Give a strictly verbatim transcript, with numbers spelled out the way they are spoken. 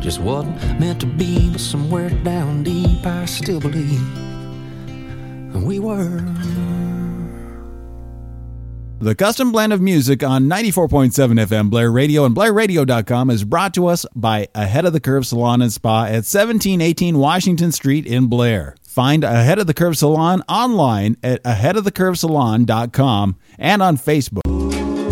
just wasn't meant to be, but somewhere down deep I still believe we were. The Custom Blend of Music on ninety-four point seven F M Blair Radio and Blair Radio dot com is brought to us by Ahead of the Curve Salon and Spa at seventeen eighteen Washington Street in Blair. Find Ahead of the Curve Salon online at ahead of the curve salon dot com and on Facebook.